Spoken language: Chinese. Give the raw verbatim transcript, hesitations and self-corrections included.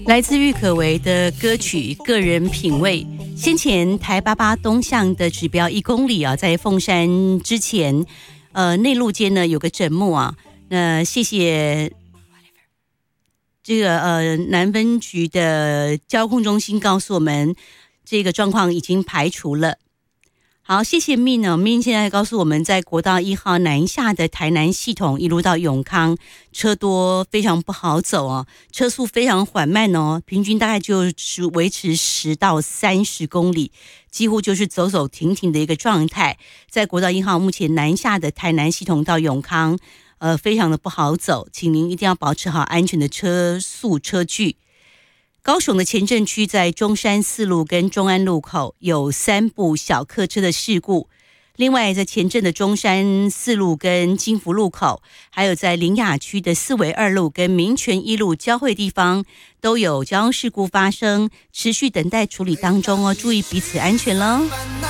来自郁可唯的歌曲《个人品味》。先前台八八东向的指标一公里啊，在凤山之前，呃，内陆间呢有个枕木啊。那谢谢这个呃南分局的交控中心告诉我们，这个状况已经排除了。好，谢谢 Min 哦 ，Min 现在告诉我们在国道一号南下的台南系统一路到永康，车多非常不好走哦，车速非常缓慢哦，平均大概就是维持十到三十公里，几乎就是走走停停的一个状态。在国道一号目前南下的台南系统到永康，呃，非常的不好走，请您一定要保持好安全的车速车距。高雄的前镇区在中山四路跟中安路口有三部小客车的事故，另外在前镇的中山四路跟金福路口，还有在苓雅区的四维二路跟民权一路交汇地方都有交通事故发生，持续等待处理当中哦，注意彼此安全喽。